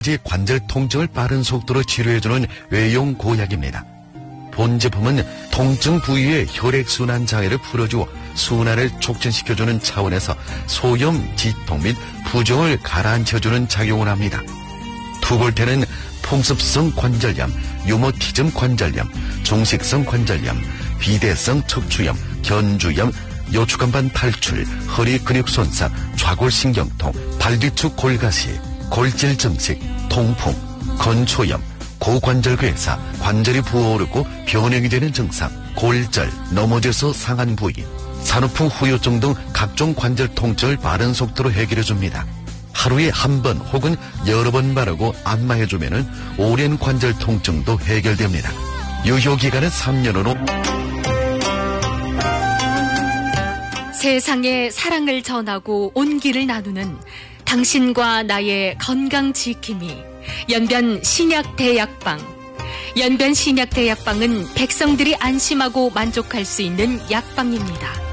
관절 통증을 빠른 속도로 치료해주는 외용 고약입니다. 본 제품은 통증 부위의 혈액순환 장애를 풀어주어 순환을 촉진시켜주는 차원에서 소염, 지통 및 부종을 가라앉혀주는 작용을 합니다. 투볼텐은 풍습성 관절염, 유머티즘 관절염, 중식성 관절염, 비대성 척추염, 견주염, 요추간반 탈출, 허리 근육 손상, 좌골신경통, 발뒤축 골가시, 골질 증식, 통풍, 건초염, 고관절괴사, 관절이 부어오르고 변형이 되는 증상, 골절, 넘어져서 상한 부위, 산후풍 후유증 등 각종 관절 통증을 빠른 속도로 해결해줍니다. 하루에 한 번 혹은 여러 번 바르고 안마해주면 오랜 관절 통증도 해결됩니다. 유효기간은 3년으로. 세상에 사랑을 전하고 온기를 나누는 당신과 나의 건강 지킴이 연변 신약대약방. 연변 신약대약방은 백성들이 안심하고 만족할 수 있는 약방입니다.